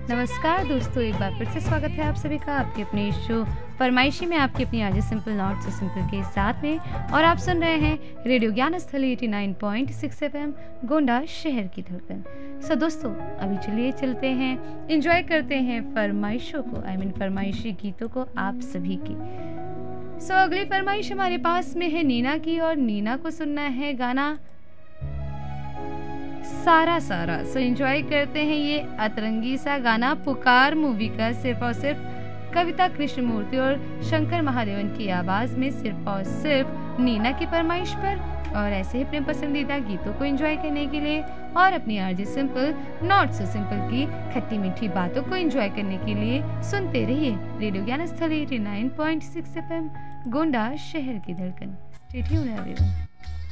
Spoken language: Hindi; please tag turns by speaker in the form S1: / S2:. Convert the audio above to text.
S1: नमस्कार दोस्तों, एक बार फिर से स्वागत है आप सभी का आपके अपने शो फरमाइशी में, आपकी अपनी RJ simple not so simple के साथ में। और आप सुन रहे हैं रेडियो ज्ञान स्थली 89.6 FM गोंडा शहर की धड़कन। सो दोस्तों, अभी चलिए चलते हैं, एंजॉय करते हैं फरमाइशों को, फरमाइशी गीतों को आप सभी की। सो अगली फरमाइश हमारे पास में है नीना की, और नीना को सुनना है गाना सारा सारा। सो एंजॉय करते हैं ये अतरंगी सा गाना पुकार मूवी का, सिर्फ और सिर्फ कविता कृष्णमूर्ति और शंकर महादेवन की आवाज में, सिर्फ और सिर्फ नीना की फरमाइश पर। और ऐसे ही अपने पसंदीदा गीतों को एंजॉय करने के लिए और अपनी RJ simple not so simple की खट्टी मीठी बातों को एंजॉय करने के लिए सुनते रहिए रेडियो ज्ञान स्थली 89.6 FM गोंडा शहर की धड़कन। Stay tuned everyone.